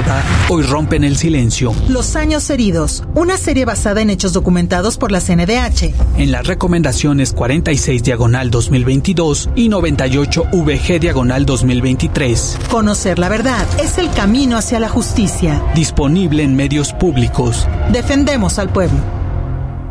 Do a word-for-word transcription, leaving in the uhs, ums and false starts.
pasada hoy rompen el silencio. Los años heridos, una serie basada en hechos documentados por la C N D H. En las recomendaciones cuarenta y seis diagonal dos mil veintidós y noventa y ocho V G diagonal dos mil veintitrés. Conocer la verdad es el camino hacia la justicia. Disponible en medios públicos. Defendemos al pueblo.